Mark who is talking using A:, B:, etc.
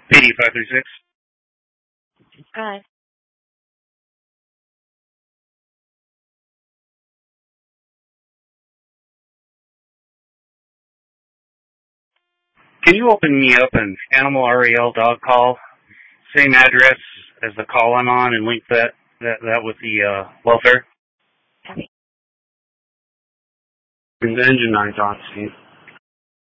A: PD536.
B: Go ahead.
A: Can you open me up an animal REL dog call? Same address as the call I'm on and link that with the welfare?
B: Copy.
A: Bring the engine 9 on, Steve.